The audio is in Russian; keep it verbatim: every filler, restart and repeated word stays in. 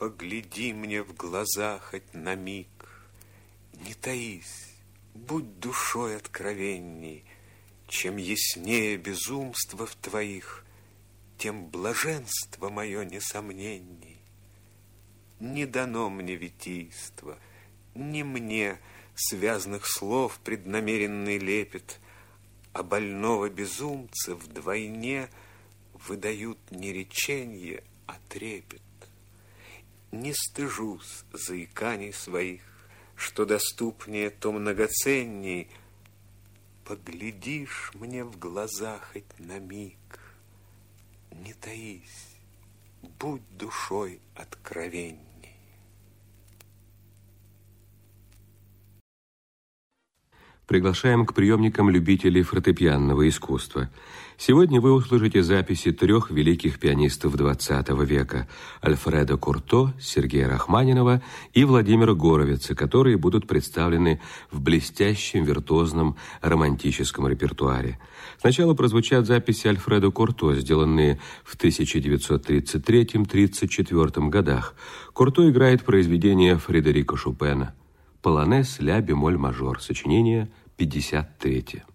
Погляди мне в глаза хоть на миг, не таись, будь душой откровенней. Чем яснее безумство в твоих, тем блаженство мое несомненней. Не дано мне витийство, не мне связных слов преднамеренный лепет, а больного безумца вдвойне выдают не реченье, а трепет. Не стыжусь заиканий своих, что доступнее, то многоценней. Поглядишь мне в глаза хоть на миг, не таись, будь душой откровенней. Приглашаем к приемникам любителей фортепианного искусства. Сегодня вы услышите записи трех великих пианистов двадцатого века – Альфредо Курто, Сергея Рахманинова и Владимира Горовица, которые будут представлены в блестящем виртуозном романтическом репертуаре. Сначала прозвучат записи Альфредо Курто, сделанные в тысяча девятьсот тридцать третьем — тридцать четвёртом годах. Курто играет произведение Фредерико Шопена «Полонез ля бемоль мажор», сочинение пятьдесят третье.